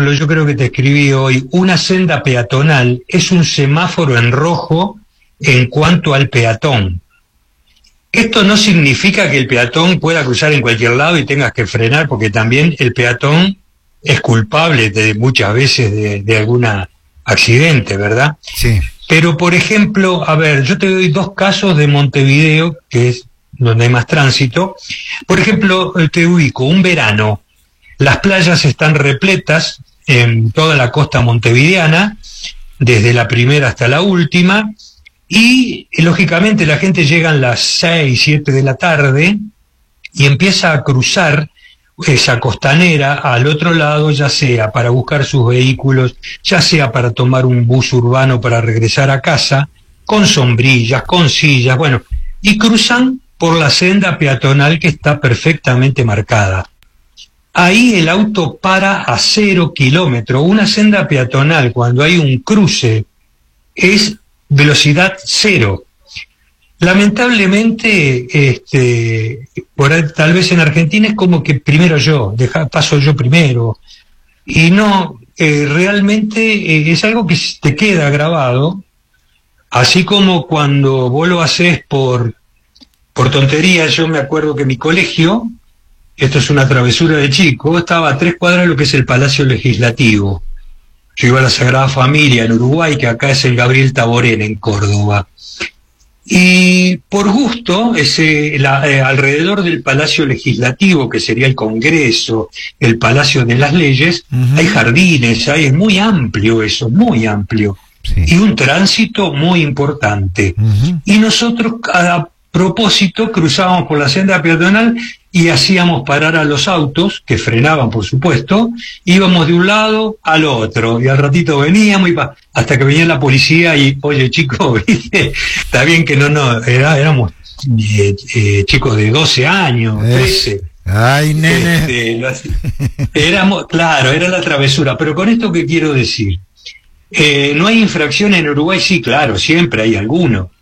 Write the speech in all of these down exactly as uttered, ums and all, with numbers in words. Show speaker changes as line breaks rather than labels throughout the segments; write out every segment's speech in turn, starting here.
ejemplo, yo creo que te escribí hoy, una senda peatonal es un semáforo en rojo en cuanto al peatón. Esto no significa que el peatón pueda cruzar en cualquier lado y tengas que frenar, porque también el peatón es culpable de muchas veces de, de algún accidente, ¿verdad?
Sí.
Pero, por ejemplo, a ver, yo te doy dos casos de Montevideo, que es donde hay más tránsito. Por ejemplo, te ubico, un verano, las playas están repletas en toda la costa montevideana, desde la primera hasta la última, y lógicamente la gente llega a las seis, siete de la tarde y empieza a cruzar esa costanera al otro lado, ya sea para buscar sus vehículos, ya sea para tomar un bus urbano para regresar a casa, con sombrillas, con sillas, bueno, y cruzan por la senda peatonal que está perfectamente marcada. Ahí el auto para a cero kilómetro. Una senda peatonal, cuando hay un cruce, es velocidad cero. Lamentablemente, este, por ahí, tal vez en Argentina es como que primero yo, deja, paso yo primero. Y no, eh, realmente eh, es algo que te queda grabado, así como cuando vos lo haces por, por tontería. Yo me acuerdo que mi colegio, esto es una travesura de chico, estaba a tres cuadras de lo que es el Palacio Legislativo. Yo iba a la Sagrada Familia en Uruguay, que acá es el Gabriel Taborén en Córdoba. Y por gusto, ese, la, eh, alrededor del Palacio Legislativo, que sería el Congreso, el Palacio de las Leyes, uh-huh. hay jardines, hay, es muy amplio eso, muy amplio. Sí. Y un tránsito muy importante. Uh-huh. Y nosotros, a propósito, cruzábamos por la senda peatonal y hacíamos parar a los autos, que frenaban, por supuesto, íbamos de un lado al otro, y al ratito veníamos, y pa, hasta que venía la policía y, oye, chicos, ¿viste? Está bien que no, no, era, éramos eh, eh, chicos de doce años, trece.
Ay, nene.
Este, lo, éramos, claro, era la travesura, pero con esto que quiero decir, eh, no hay infracción en Uruguay, sí, claro, siempre hay alguno,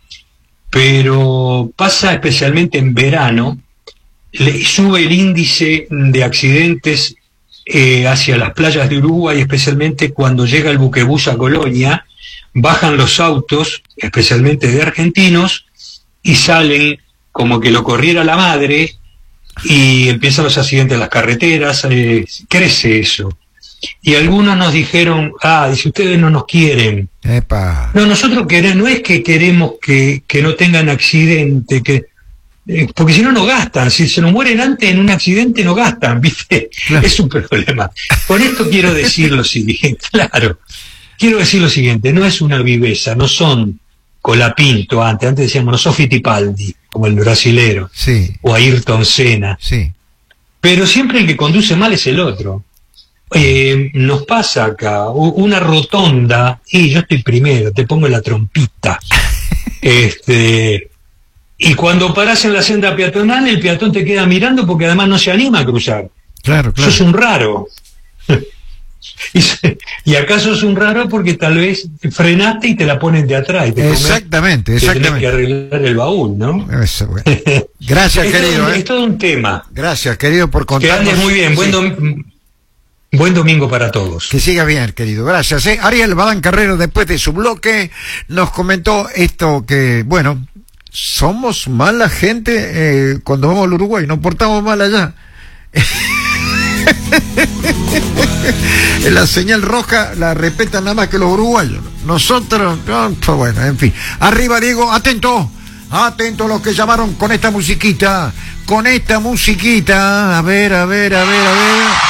pero pasa especialmente en verano, le sube el índice de accidentes eh, hacia las playas de Uruguay, especialmente cuando llega el buquebús a Colonia, bajan los autos, especialmente de argentinos, y salen como que lo corriera la madre, y empiezan los accidentes en las carreteras, eh, crece eso. Y algunos nos dijeron, ah, dice, ustedes no nos quieren.
Epa.
No, nosotros queremos, no es que queremos que, que no tengan accidente, que eh, porque si no, no gastan. Si se nos mueren antes en un accidente, no gastan, ¿viste? Claro. Es un problema. Con esto quiero decir lo siguiente, claro, quiero decir lo siguiente, no es una viveza, no son Colapinto antes, antes decíamos, no son Fittipaldi, como el brasilero,
sí.
o Ayrton Senna.
Sí.
Pero siempre el que conduce mal es el otro. Eh, nos pasa acá una rotonda y yo estoy primero, te pongo la trompita. este y cuando parás en la senda peatonal, el peatón te queda mirando porque además no se anima a cruzar.
Claro, claro.
Sos un raro. y, se, y acá sos un raro porque tal vez frenaste y te la ponen de atrás. Y te
exactamente,
comes,
exactamente.
Tenés que arreglar el baúl, ¿no?
Eso, bueno. Gracias,
es
querido.
Todo,
¿eh?
Es todo un tema.
Gracias, querido, por contarnos.
Que andes muy bien. Buen domingo. Buen domingo para todos.
Que siga bien, querido. Gracias. ¿eh? Ariel Badán Carrero, después de su bloque, nos comentó esto que, bueno, somos mala gente eh, cuando vamos al Uruguay, nos portamos mal allá. La señal roja la respetan nada más que los uruguayos. Nosotros, no, pues bueno, en fin. Arriba, Diego, atento. Atento a los que llamaron con esta musiquita. Con esta musiquita. A ver, a ver, a ver, a ver.